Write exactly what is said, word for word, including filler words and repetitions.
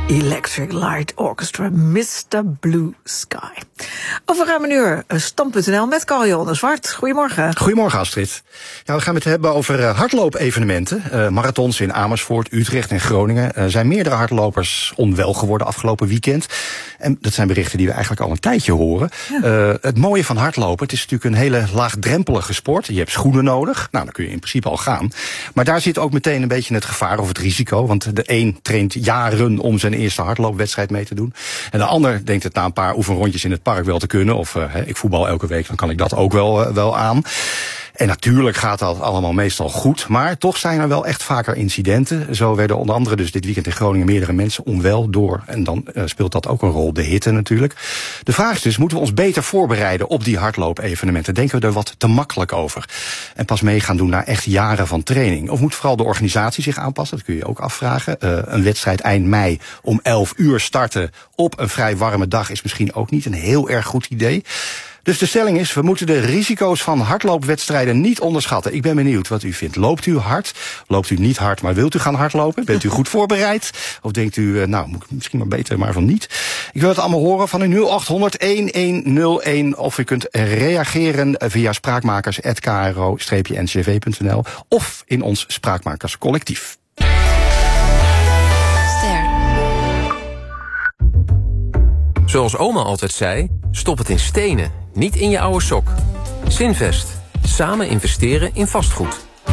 Electric Light Orchestra, mister Blue Sky. Over ruim een uur, stand punt n l met Carl-Johan Zwart. Goedemorgen. Goedemorgen, Astrid. Ja, we gaan het hebben over uh, hardloopevenementen. Uh, marathons in Amersfoort, Utrecht en Groningen. Er uh, zijn meerdere hardlopers onwel geworden afgelopen weekend. En dat zijn berichten die we eigenlijk al een tijdje horen. Ja. Uh, het mooie van hardlopen, het is natuurlijk een hele laagdrempelige sport. Je hebt schoenen nodig. Nou, dan kun je in principe al gaan. Maar daar zit ook meteen een beetje het gevaar of het risico. Want de een traint jaren om zijn eerste hardloopwedstrijd mee te doen. En de ander denkt het na een paar oefenrondjes in het park wel te kunnen. Of uh, ik voetbal elke week, dan kan ik dat ook wel, uh, wel aan. En natuurlijk gaat dat allemaal meestal goed. Maar toch zijn er wel echt vaker incidenten. Zo werden onder andere dus dit weekend in Groningen meerdere mensen onwel door. En dan uh, speelt dat ook een rol, de hitte natuurlijk. De vraag is dus, moeten we ons beter voorbereiden op die hardloopevenementen? Denken we er wat te makkelijk over? En pas mee gaan doen na echt jaren van training? Of moet vooral de organisatie zich aanpassen? Dat kun je ook afvragen. Uh, een wedstrijd eind mei om elf uur starten op een vrij warme dag is misschien ook niet een heel erg goed idee. Dus de stelling is, we moeten de risico's van hardloopwedstrijden niet onderschatten. Ik ben benieuwd wat u vindt. Loopt u hard? Loopt u niet hard, maar wilt u gaan hardlopen? Bent u goed voorbereid? Of denkt u, nou, moet ik misschien maar beter maar van niet? Ik wil het allemaal horen van u nul acht honderd een een nul een. Of u kunt reageren via spraakmakers apenstaartje k r o n c v punt n l of in ons Spraakmakerscollectief. Zoals oma altijd zei, stop het in stenen, niet in je oude sok. Zinvest. Samen investeren in vastgoed.